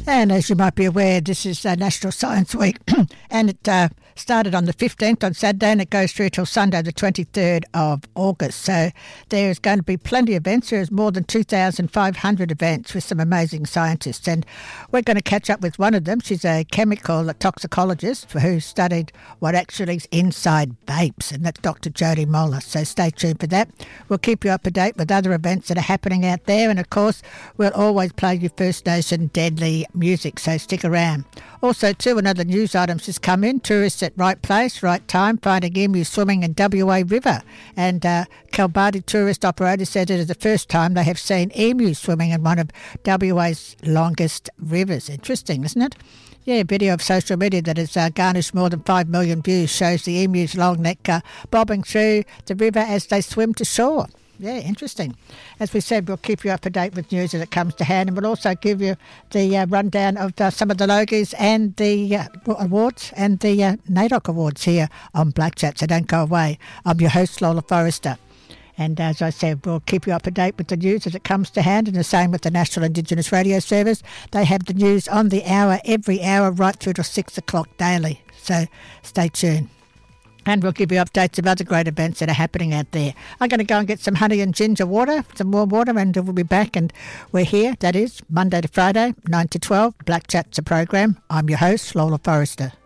And as you might be aware, this is National Science Week, and it started on the 15th on Saturday, and it goes through till Sunday, the 23rd of August. So there's going to be plenty of events. There's more than 2,500 events with some amazing scientists, and we're going to catch up with one of them. She's a chemical toxicologist who studied what actually is inside vapes, and that's Dr. Jody Moller. So stay tuned for that. We'll keep you up to date with other events that are happening out there, and of course, we'll always play you First Nation deadly music, so stick around. Also, too, another news item's just come in. Tourists at right place, right time, finding emus swimming in WA River. And Kalbardi Tourist Operator said it is the first time they have seen emus swimming in one of WA's longest rivers. Interesting, isn't it? Yeah, a video of social media that has garnished more than 5 million views shows the emu's long neck bobbing through the river as they swim to shore. Yeah, interesting. As we said, we'll keep you up to date with news as it comes to hand, and we'll also give you the rundown of some of the Logies and the awards and the NAIDOC awards here on Black Chat, so don't go away. I'm your host, Lola Forrester. And as I said, we'll keep you up to date with the news as it comes to hand, and the same with the National Indigenous Radio Service. They have the news on the hour, every hour, right through to 6 o'clock daily. So stay tuned. And we'll give you updates of other great events that are happening out there. I'm going to go and get some honey and ginger water, some warm water, and we'll be back. And we're here, that is, Monday to Friday, 9 to 12. Black Chat's a program. I'm your host, Lola Forrester.